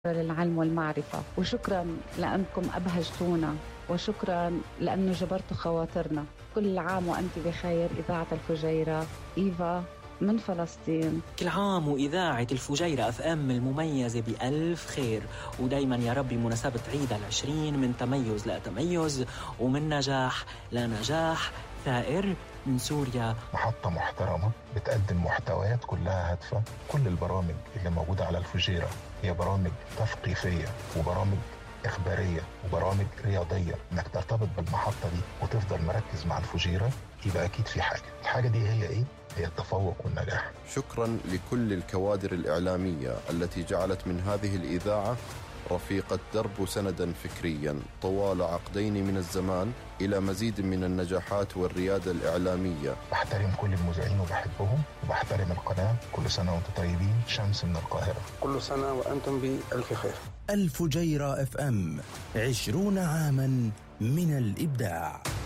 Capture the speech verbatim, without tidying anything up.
للعلم والمعرفة، وشكرا لأنكم أبهجتونا، وشكرا لأنه جبرتوا خواطرنا. كل عام وأنت بخير إذاعة الفجيرة. إيفا من فلسطين. كل عام وإذاعة الفجيرة أف أم المميزة بألف خير، ودايما يا ربي مناسبة عيد العشرين من تميز لتميز ومن نجاح لنجاح. ثائر من سوريا. محطة محترمة بتقدم محتويات كلها هادفة. كل البرامج اللي موجودة على الفجيرة هي برامج تثقيفية وبرامج إخبارية وبرامج رياضية. إنك ترتبط بالمحطة دي وتفضل مركز مع الفجيرة يبقى أكيد في حاجة. الحاجة دي هي إيه؟ هي التفوق والنجاح. شكرا لكل الكوادر الإعلامية التي جعلت من هذه الإذاعة رفيقة درب سندا فكريا طوال عقدين من الزمان إلى مزيد من النجاحات والريادة الإعلامية. بحترم كل المذيعين وبحبهم وبحترم القناة. كل سنة وانتم طيبين. شمس من القاهرة. كل سنة وأنتم بألف خير. الفجيرة اف ام، عشرون عاما من الإبداع.